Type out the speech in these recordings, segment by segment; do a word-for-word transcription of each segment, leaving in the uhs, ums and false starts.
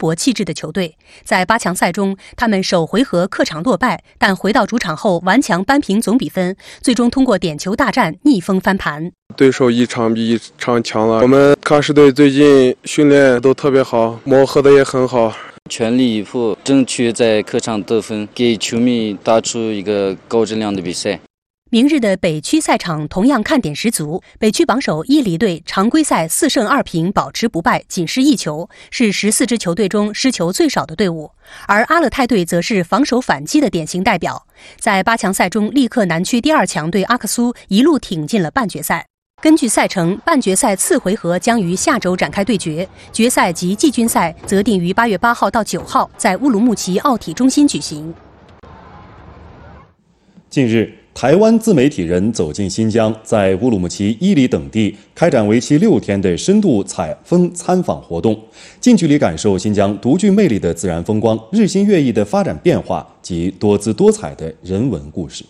勃气质的球队。在八强赛中，他们首回合客场落败，但回到主场后顽强扳平总比分，最终通过点球大战逆风翻盘。 对手一场比一场强了，我们喀什队最近训练都特别好，磨合的也很好， 全力以赴，争取在客场得分，给球迷打出一个高质量的比赛。 明日的北区赛场同样看点十足，北区榜首伊犁队常规赛四胜二平保持不败，仅失一球，是十四支球队中失球最少的队伍。而阿勒泰队则是防守反击的典型代表，在八强赛中力克南区第二强队阿克苏，一路挺进了半决赛。根据赛程，半决赛次回合将于下周展开对决，决赛及季军赛则定于八月八号到九号在乌鲁木齐奥体中心举行。 近日，台湾自媒体人走进新疆，在乌鲁木齐、伊犁等地开展为期六天的深度采风参访活动，近距离感受新疆独具魅力的自然风光、日新月异的发展变化及多姿多彩的人文故事。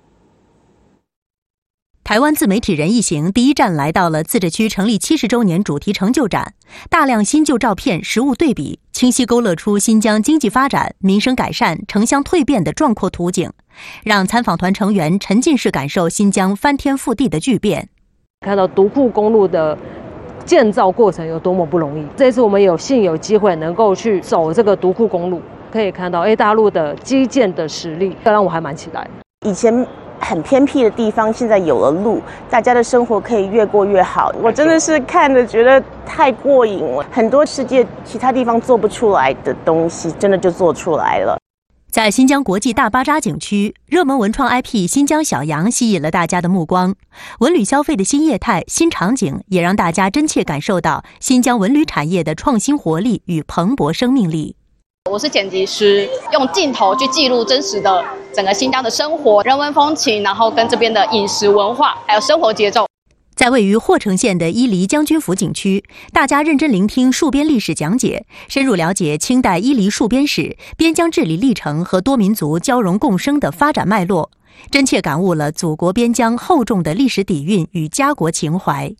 台湾自媒体人一行第一站来到了自治区成立七十周年主题成就展，大量新旧照片实物对比，清晰勾勒出新疆经济发展、民生改善、城乡蜕变的壮阔图景，让参访团成员沉浸式感受新疆翻天覆地的巨变。 看到独库公路的建造过程有多么不容易，这次我们有幸有机会能够去走这个独库公路，可以看到 A 大陆的基建的实力，这让我还蛮期待。 以前很偏僻的地方现在有了路，大家的生活可以越过越好。我真的是看着觉得太过瘾了，很多世界其他地方做不出来的东西真的就做出来了。 在新疆国际大巴扎景区，热门文创 I P 新疆小羊吸引了大家的目光，文旅消费的新业态、新场景也让大家真切感受到新疆文旅产业的创新活力与蓬勃生命力。 我是剪辑师，用镜头去记录真实的整个新疆的生活、人文风情，然后跟这边的饮食文化还有生活节奏。 在位于霍城县的伊犁将军府景区，大家认真聆听戍边历史讲解，深入了解清代伊犁戍边史、边疆治理历程和多民族交融共生的发展脉络，真切感悟了祖国边疆厚重的历史底蕴与家国情怀。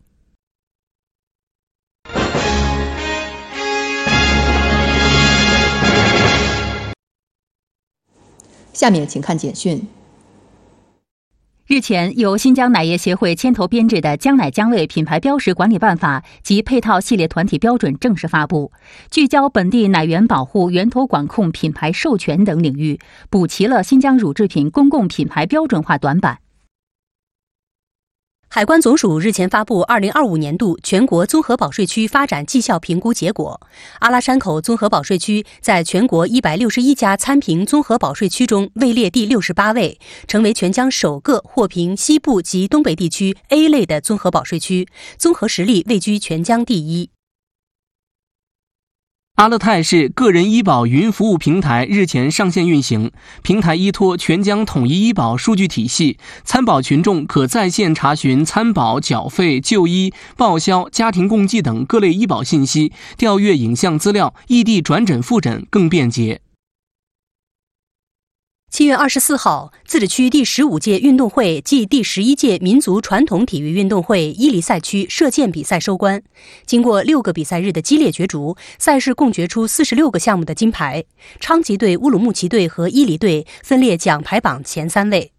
下面请看简讯。 日前，由新疆奶业协会牵头编制的《姜奶姜味品牌标识管理办法》及配套系列团体标准正式发布，聚焦本地奶源保护、源头管控、品牌授权等领域，补齐了新疆乳制品公共品牌标准化短板。 海关总署日前发布二零二五年度全国综合保税区发展绩效评估结果，阿拉山口综合保税区在全国一百六十一家参评综合保税区中位列第六十八位，成为全疆首个获评西部及东北地区 A 类的综合保税区，综合实力位居全疆第一。 阿勒泰是个人医保云服务平台日前上线运行，平台依托全疆统一医保数据体系，参保群众可在线查询参保、缴费、就医、报销、家庭共济等各类医保信息，调阅影像资料，异地转诊复诊更便捷。 七月二十四号，自治区第十五届运动会暨第十一届民族传统体育运动会伊犁赛区射箭比赛收官。经过六个比赛日的激烈角逐，赛事共决出四十六个项目的金牌。昌吉队、乌鲁木齐队和伊犁队分列奖牌榜前三位。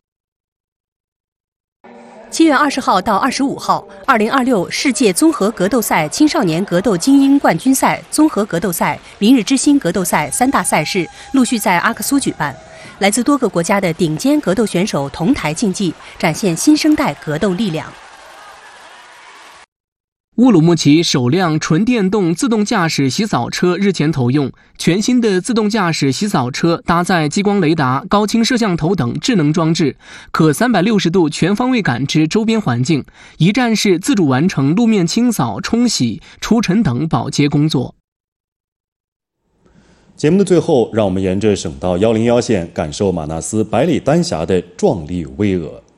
七月二十号到二十五号，二零二六世界综合格斗赛青少年格斗精英冠军赛、综合格斗赛、明日之星格斗赛三大赛事陆续在阿克苏举办。来自多个国家的顶尖格斗选手同台竞技，展现新生代格斗力量。 乌鲁木齐首辆纯电动自动驾驶洗澡车日前投用，全新的自动驾驶洗澡车搭载激光雷达、高清摄像头等智能装置，可三百六十度全方位感知周边环境，一站式自主完成路面清扫、冲洗、除尘等保洁工作。 节目的最后，让我们沿着省道一零一线感受马纳斯百里丹峡的壮丽巍峨。